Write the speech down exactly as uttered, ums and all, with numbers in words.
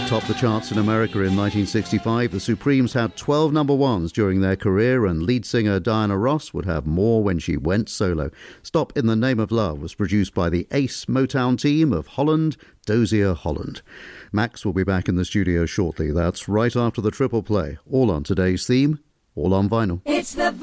topped the charts in America in nineteen sixty-five. The Supremes had twelve number ones during their career, and lead singer Diana Ross would have more when she went solo. Stop in the Name of Love was produced by the Ace Motown team of Holland, Dozier Holland. Max will be back in the studio shortly. That's right after the triple play. All on today's theme, all on vinyl. It's the